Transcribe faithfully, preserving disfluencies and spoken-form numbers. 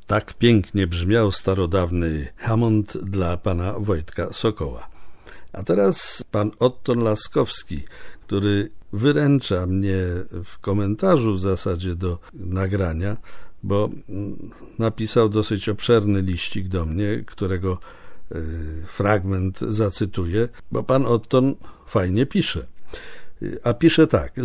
Tak pięknie brzmiał starodawny Hammond dla pana Wojtka Sokoła. A teraz pan Otton Laskowski, który wyręcza mnie w komentarzu w zasadzie do nagrania, bo napisał dosyć obszerny liścik do mnie, którego y, fragment zacytuję, bo pan Otton fajnie pisze. A pisze tak: